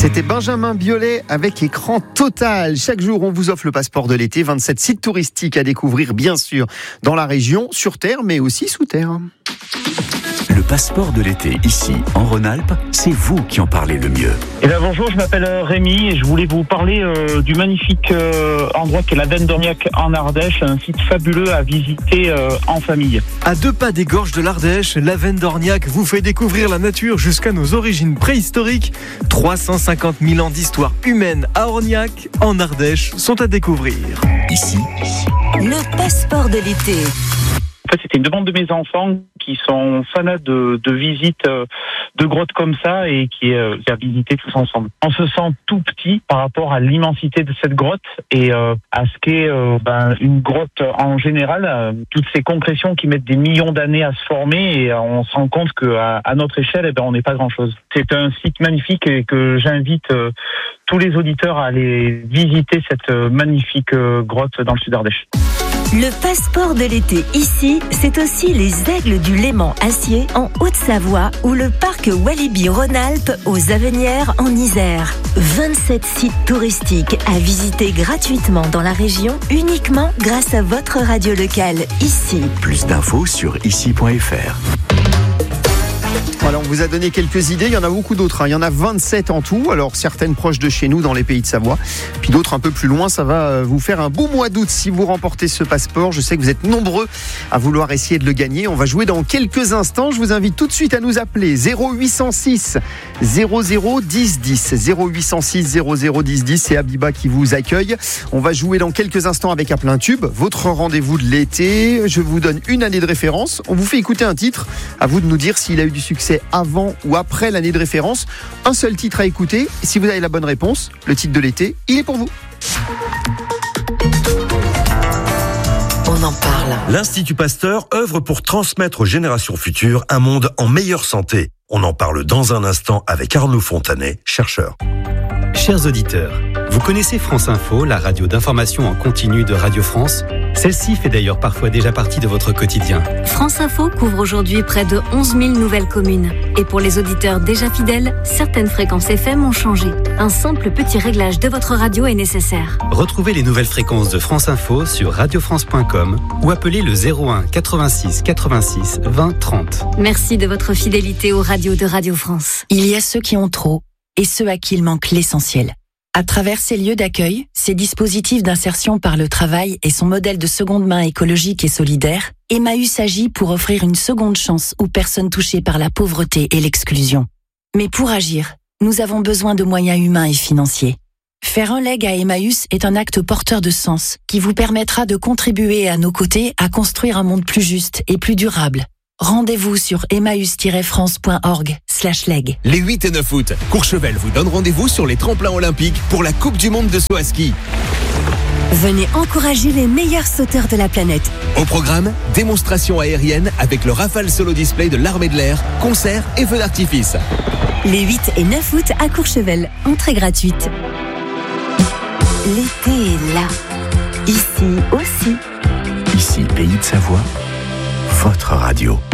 C'était Benjamin Biolay avec Écran Total. Chaque jour, on vous offre le passeport de l'été. 27 sites touristiques à découvrir, bien sûr, dans la région, sur terre, mais aussi sous terre. Le passeport de l'été, ici, en Rhône-Alpes, c'est vous qui en parlez le mieux. Bonjour, je m'appelle Rémi et je voulais vous parler du magnifique endroit qu'est la Venne d'Orniac en Ardèche, un site fabuleux à visiter en famille. À 2 pas des gorges de l'Ardèche, la Venne d'Orniac vous fait découvrir la nature jusqu'à nos origines préhistoriques. 350 000 ans d'histoire humaine à Orniac, en Ardèche, sont à découvrir. Ici, le passeport de l'été. En fait, c'était une demande de mes enfants qui sont fanats de visites de grottes comme ça et qui à visiter tous ensemble. On se sent tout petit par rapport à l'immensité de cette grotte et à ce qu'est une grotte en général. Toutes ces concrétions qui mettent des millions d'années à se former et on se rend compte qu'à notre échelle, on n'est pas grand-chose. C'est un site magnifique et que j'invite tous les auditeurs à aller visiter cette magnifique grotte dans le sud d'Ardèche. Le passeport de l'été ici, c'est aussi les Aigles du Léman Acier en Haute-Savoie ou le parc Walibi Rhône-Alpes aux Avenières en Isère. 27 sites touristiques à visiter gratuitement dans la région uniquement grâce à votre radio locale ici. plus d'infos sur ici.fr. Voilà, on vous a donné quelques idées, il y en a beaucoup d'autres, Il y en a 27 en tout, alors certaines proches de chez nous dans les pays de Savoie, puis d'autres un peu plus loin. Ça va vous faire un beau mois d'août si vous remportez ce passeport. Je sais que vous êtes nombreux à vouloir essayer de le gagner. On va jouer dans quelques instants. Je vous invite tout de suite à nous appeler 0806 00 10 10. 0806 00 10 10, c'est Abiba qui vous accueille. On va jouer dans quelques instants avec À plein tube, votre rendez-vous de l'été. Je vous donne une année de référence. On vous fait écouter un titre. À vous de nous dire s'il a eu du succès avant ou après l'année de référence. Un seul titre à écouter. Si vous avez la bonne réponse, le titre de l'été, il est pour vous. On en parle. L'Institut Pasteur œuvre pour transmettre aux générations futures un monde en meilleure santé. On en parle dans un instant avec Arnaud Fontanet, chercheur. Chers auditeurs, vous connaissez France Info, la radio d'information en continu de Radio France ? Celle-ci fait d'ailleurs parfois déjà partie de votre quotidien. France Info couvre aujourd'hui près de 11 000 nouvelles communes. Et pour les auditeurs déjà fidèles, certaines fréquences FM ont changé. Un simple petit réglage de votre radio est nécessaire. Retrouvez les nouvelles fréquences de France Info sur radiofrance.com ou appelez le 01 86 86 20 30. Merci de votre fidélité aux radios de Radio France. Il y a ceux qui ont trop et ceux à qui il manque l'essentiel. À travers ces lieux d'accueil, ces dispositifs d'insertion par le travail et son modèle de seconde main écologique et solidaire, Emmaüs agit pour offrir une seconde chance aux personnes touchées par la pauvreté et l'exclusion. Mais pour agir, nous avons besoin de moyens humains et financiers. Faire un leg à Emmaüs est un acte porteur de sens qui vous permettra de contribuer à nos côtés à construire un monde plus juste et plus durable. Rendez-vous sur emmaüs-france.org/leg. Les 8 et 9 août, Courchevel vous donne rendez-vous sur les tremplins olympiques pour la Coupe du Monde de saut à ski. Venez encourager les meilleurs sauteurs de la planète. Au programme, démonstration aérienne avec le Rafale Solo Display de l'Armée de l'Air, concerts et feux d'artifice. Les 8 et 9 août à Courchevel, entrée gratuite. L'été est là. Ici aussi. Ici, pays de Savoie, votre radio.